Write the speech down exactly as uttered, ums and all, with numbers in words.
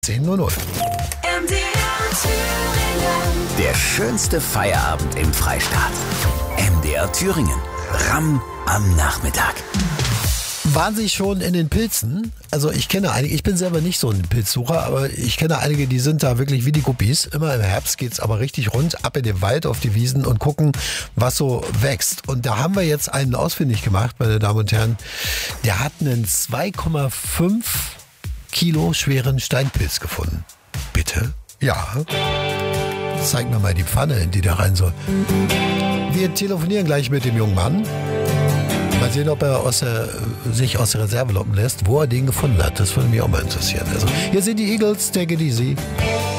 zehn Uhr. Der schönste Feierabend im Freistaat. M D R Thüringen. Ramm am Nachmittag. Waren Sie schon in den Pilzen? Also ich kenne einige, ich bin selber nicht so ein Pilzsucher, aber ich kenne einige, die sind da wirklich wie die Guppies. Immer im Herbst geht's aber richtig rund, ab in den Wald, auf die Wiesen und gucken, was so wächst. Und da haben wir jetzt einen ausfindig gemacht, meine Damen und Herren. Der hat einen zwei Komma fünf Kilo schweren Steinpilz gefunden. Bitte? Ja. Zeig mir mal die Pfanne, in die da rein soll. Wir telefonieren gleich mit dem jungen Mann. Mal sehen, ob er aus der, sich aus der Reserve locken lässt, wo er den gefunden hat. Das würde mich auch mal interessieren. Also, hier sind die Eagles, take it easy.